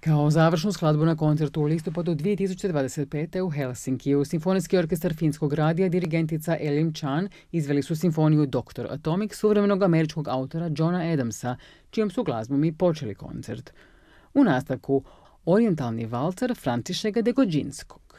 Kao završnu skladbu na koncertu u listopadu 2025. u Helsinkiju, Simfonijski orkestar Finskog radija dirigentica Elim Chan izveli su simfoniju Dr. Atomic suvremenog američkog autora Johna Adamsa, čijom su glazbom i počeli koncert. U nastavku orijentalni valcer Františeka Degođinskog.